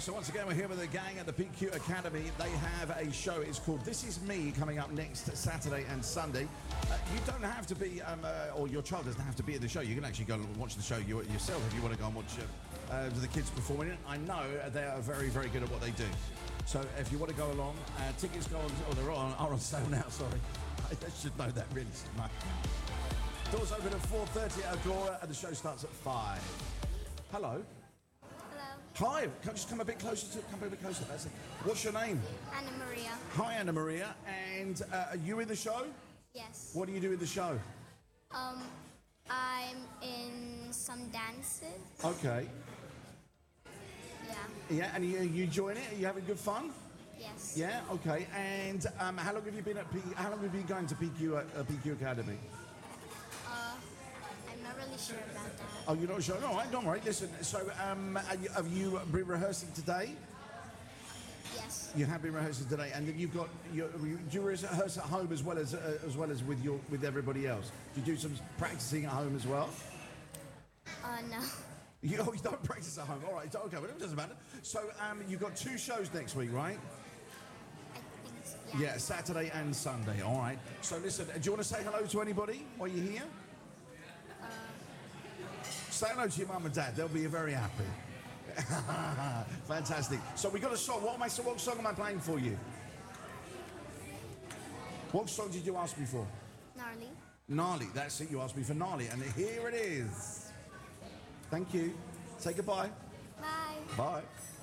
So once again, we're here with the gang at the PQ Academy. They have a show. It's called This Is Me, coming up next Saturday and Sunday. You don't have to be, or your child doesn't have to be at the show. You can actually go and watch the show yourself if you want to go and watch the kids performing it. I know they are very, very good at what they do. So if you want to go along, tickets go on, or they're on sale now, sorry. I should know that really. Doors open at 4:30 at Agora, and the show starts at 5. Hello. Hello. Hi. Just come a bit closer. That's it. What's your name? Anna Maria. Hi, Anna Maria. And are you in the show? Yes. What do you do in the show? I'm in some dances. Okay. Yeah. Yeah, and you enjoying it? Are you having good fun? Yes. Yeah. Okay. And how long have you been at How long have you been going to PQ Academy? I'm not really sure about that. Oh, you're not sure? All right, don't worry. Listen. So, have you been rehearsing today? Yes. You have been rehearsing today, and then you've got. Do you rehearse at home as well as with everybody else? Do you do some practicing at home as well? No. You don't practice at home. All right. Okay. Well, it doesn't matter. So, you've got 2 shows next week, right? I think so. Yeah, Saturday and Sunday. All right. So, listen. Do you want to say hello to anybody while you're here? Say hello to your mum and dad. They'll be very happy. Fantastic. So we got a song. What song am I playing for you? What song did you ask me for? Gnarly. Gnarly. That's it. You asked me for Gnarly, and here it is. Thank you. Say goodbye. Bye. Bye.